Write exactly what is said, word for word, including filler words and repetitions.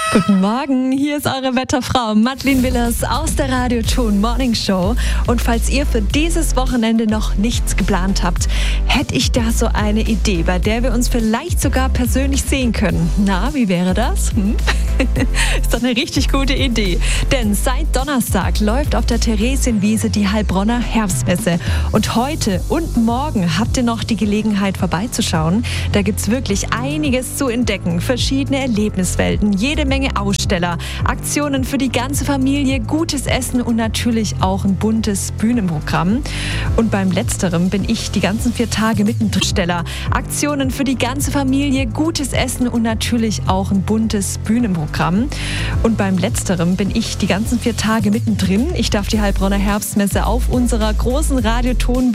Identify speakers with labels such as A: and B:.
A: Guten Morgen, hier ist eure Wetterfrau Madeleine Willers aus der Radio-Ton Morning Show. Und falls ihr für dieses Wochenende noch nichts geplant habt, hätte ich da so eine Idee, bei der wir uns vielleicht sogar persönlich sehen können. Na, wie wäre das? Hm? Ist doch eine richtig gute Idee. Denn seit Donnerstag läuft auf der Theresienwiese die Heilbronner Herbstmesse. Und heute und morgen habt ihr noch die Gelegenheit vorbeizuschauen. Da gibt's wirklich einiges zu entdecken. Verschiedene Erlebniswelten, jede Menge Aussteller, Aktionen für die ganze Familie, gutes Essen und natürlich auch ein buntes Bühnenprogramm. Und beim Letzterem bin ich die ganzen vier Tage mittendrin. Aktionen für die ganze Familie, gutes Essen und natürlich auch ein buntes Bühnenprogramm. Und beim Letzterem bin ich die ganzen vier Tage mittendrin. Ich darf die Heilbronner Herbstmesse auf unserer großen Radioton